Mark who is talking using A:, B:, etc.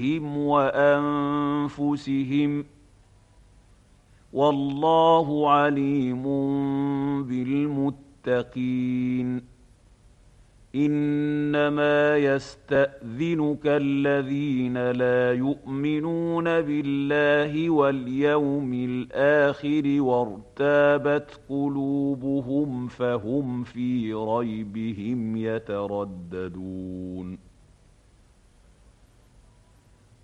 A: وأنفسهم، والله عليم بالمتقين. إنما يستأذنك الذين لا يؤمنون بالله واليوم الآخر وارتابت قلوبهم فهم في ريبهم يترددون.